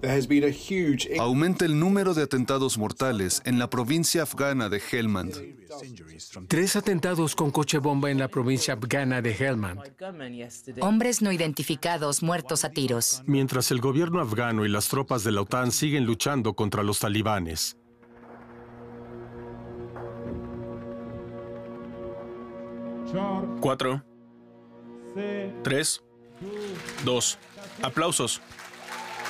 Aumenta el número de atentados mortales en la provincia afgana de Helmand. 3 atentados con coche bomba en la provincia afgana de Helmand. Hombres no identificados muertos a tiros. Mientras el gobierno afgano y las tropas de la OTAN siguen luchando contra los talibanes. 4, 3, 2. Aplausos.